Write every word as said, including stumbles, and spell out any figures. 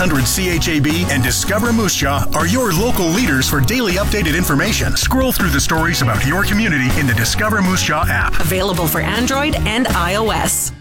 hundred C H A B and Discover Moose Jaw are your local leaders for daily updated information. Scroll through the stories about your community in the Discover Moose Jaw app. Available for Android and iOS.